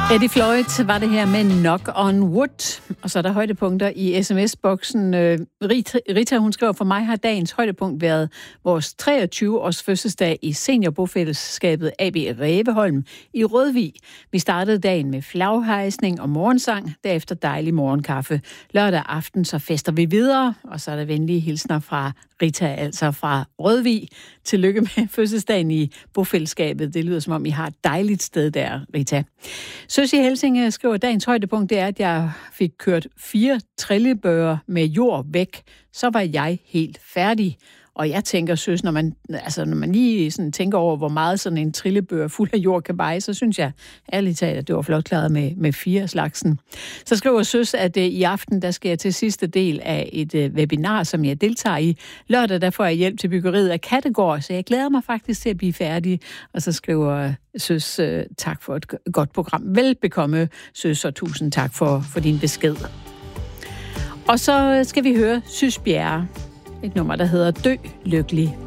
Eddie Floyd var det her med Knock on Wood, og så er der højdepunkter i sms-boksen. Rita, hun skriver, for mig har dagens højdepunkt været vores 23-års fødselsdag i seniorbofællesskabet AB Ræveholm i Rødvig. Vi startede dagen med flaghejsning og morgensang, derefter dejlig morgenkaffe. Lørdag aften så fester vi videre, og så er der venlige hilsner fra Rita, altså fra Rødvig. Tillykke med fødselsdagen i bofællesskabet. Det lyder som om, I har et dejligt sted der, Rita. Søs i Helsinge skriver, at dagens højdepunkt det er, at jeg fik kørt 4 trillebøger med jord væk. Så var jeg helt færdig. Og jeg tænker, Søs, når man lige sådan tænker over, hvor meget sådan en trillebør fuld af jord kan veje, så synes jeg ærligt talt, at det var flot klaret med 4 slagsen. Så skriver Søs, at i aften, der skal jeg til sidste del af et webinar, som jeg deltager i. Lørdag, der får jeg hjælp til byggeriet af Kattegård, så jeg glæder mig faktisk til at blive færdig. Og så skriver Søs, tak for et godt program. Velbekomme, Søs, og tusind tak for din besked. Og så skal vi høre Sys Bjerre. Et nummer, der hedder Dø Lykkelig.